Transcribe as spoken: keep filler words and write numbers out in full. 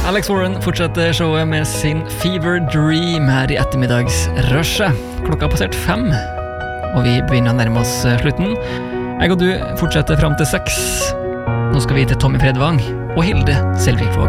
Alex Warren fortsetter showet med sin Fever Dream her i ettermiddagsrushet. Klokka har passert fem, og vi begynner å nærme oss slutten. Jeg og du fortsetter frem til seks. Nå skal vi til Tommy Fredvang og Hilde Selvik Våg.